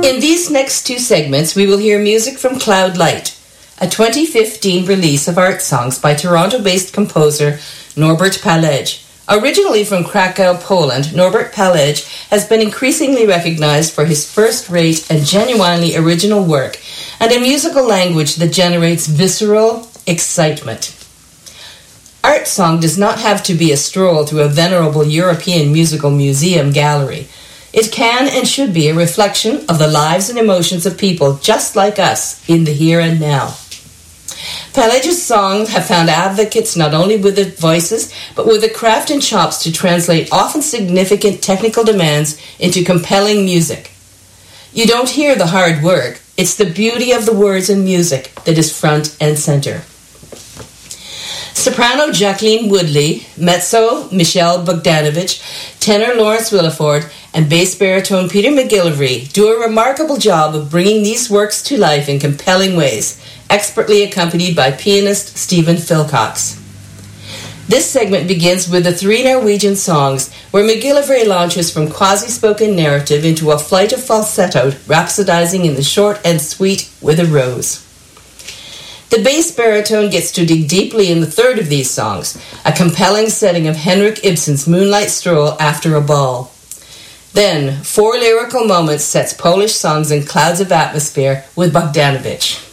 In these next two segments, we will hear music from Cloud Light, a 2015 release of art songs by Toronto-based composer Norbert Palej. Originally from Krakow, Poland, Norbert Palej has been increasingly recognized for his first-rate and genuinely original work and a musical language that generates visceral excitement. Art song does not have to be a stroll through a venerable European musical museum gallery. It can and should be a reflection of the lives and emotions of people just like us in the here and now. Palej's songs have found advocates not only with the voices, but with the craft and chops to translate often significant technical demands into compelling music. You don't hear the hard work, it's the beauty of the words and music that is front and center. Soprano Jacqueline Woodley, mezzo Michelle Bogdanovich, tenor Lawrence Williford, and bass baritone Peter McGillivray do a remarkable job of bringing these works to life in compelling ways, expertly accompanied by pianist Stephen Philcox. This segment begins with the three Norwegian songs, where McGillivray launches from quasi-spoken narrative into a flight of falsetto, rhapsodizing in the short and sweet With a Rose. The bass baritone gets to dig deeply in the third of these songs, a compelling setting of Henrik Ibsen's Moonlight Stroll after a ball. Then, 4 lyrical moments sets Polish songs in clouds of atmosphere with Bogdanovich.